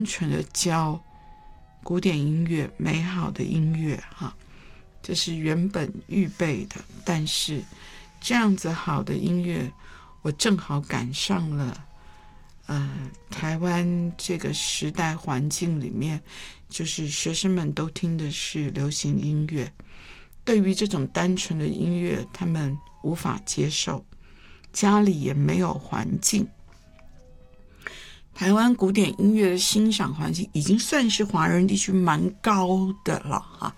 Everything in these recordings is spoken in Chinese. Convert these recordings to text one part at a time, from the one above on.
纯的教古典音乐，美好的音乐这是原本预备的，但是这样子好的音乐，我正好赶上了台湾这个时代环境里面，就是学生们都听的是流行音乐，对于这种单纯的音乐他们无法接受，家里也没有环境。台湾古典音乐的欣赏环境已经算是华人地区蛮高的了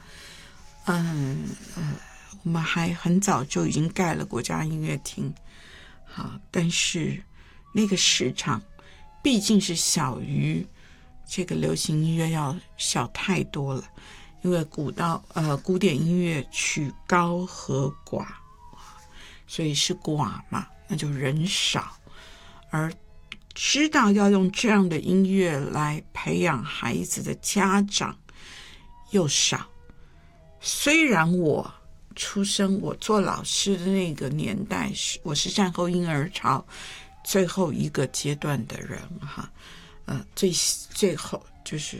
我们还很早就已经盖了国家音乐厅但是那个市场毕竟是小于这个流行音乐要小太多了，因为古典音乐取高和寡，所以是寡嘛，那就人少，而知道要用这样的音乐来培养孩子的家长又少。虽然我出生，我做老师的那个年代，我是战后婴儿潮最后一个阶段的人最后就是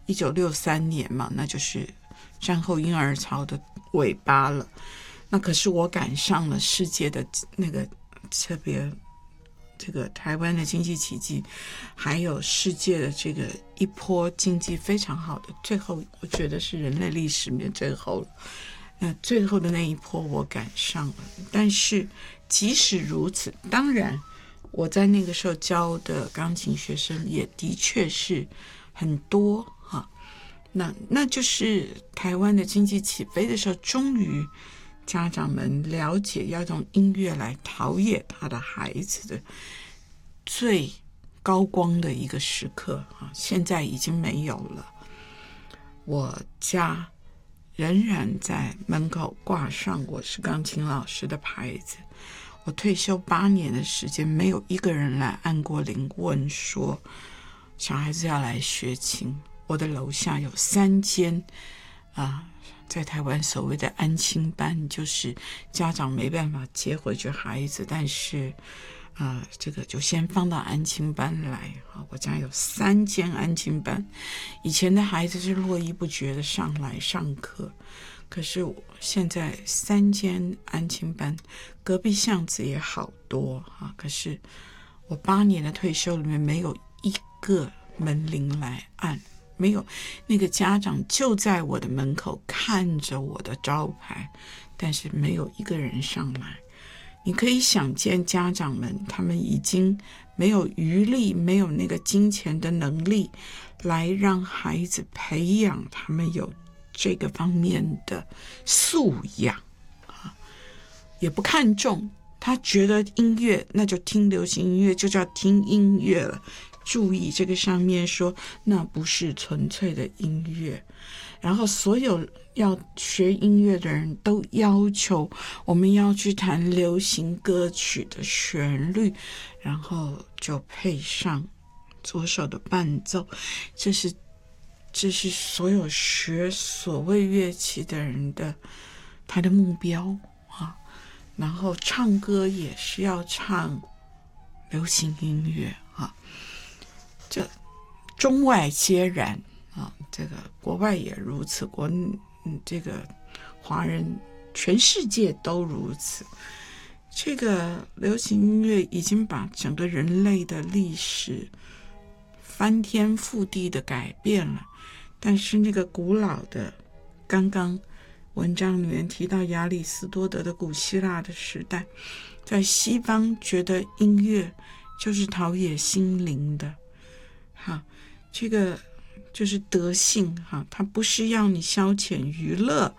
1963年嘛，那就是战后婴儿潮的尾巴了。那可是我赶上了世界的那个特别这个台湾的经济奇迹，还有世界的这个一波经济非常好的，最后我觉得是人类历史里面最后了。最后的那一波我赶上了，但是即使如此，当然我在那个时候教的钢琴学生也的确是很多那就是台湾的经济起飞的时候，终于家长们了解要用音乐来陶冶他的孩子的最高光的一个时刻现在已经没有了。我家仍然在门口挂上我是钢琴老师的牌子，我退休8年的时间，没有一个人来按过铃问说小孩子要来学琴。我的楼下有3间在台湾所谓的安亲班，就是家长没办法接回去孩子，但是这个就先放到安亲班来我家有3间安亲班，以前的孩子是络绎不绝的上来上课，可是现在3间安亲班，隔壁巷子也好多可是我8年的退休里面没有一个门铃来按，没有，那个家长就在我的门口看着我的招牌，但是没有一个人上来。你可以想见家长们他们已经没有余力，没有那个金钱的能力来让孩子培养他们有这个方面的素养也不看重，他觉得音乐那就听流行音乐就叫听音乐了。注意这个上面说那不是纯粹的音乐，然后所有要学音乐的人都要求我们要去弹流行歌曲的旋律，然后就配上左手的伴奏，这是所有学所谓乐器的人的他的目标然后唱歌也是要唱流行音乐这中外皆然这个国外也如此，这个华人全世界都如此。这个流行音乐已经把整个人类的历史翻天覆地的改变了，但是那个古老的，刚刚文章里面提到亚里士多德的古希腊的时代，在西方觉得音乐就是陶冶心灵的这个就是德性它不是要你消遣娱乐，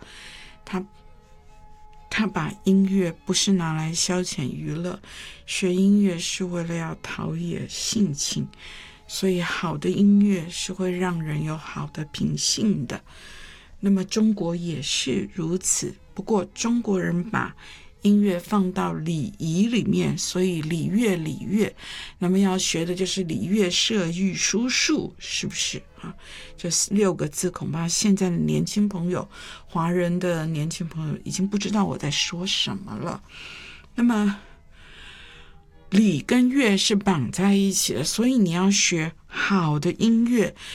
他把音乐不是拿来消遣娱乐，学音乐是为了要陶冶性情，所以好的音乐是会让人有好的品性的。那么中国也是如此，不过中国人把音乐放到礼仪里面，所以礼乐，那么要学的就是礼乐射御书数，是不是这6个字恐怕现在的年轻朋友，华人的年轻朋友已经不知道我在说什么了。那么礼跟乐是绑在一起的，所以你要学好的音乐，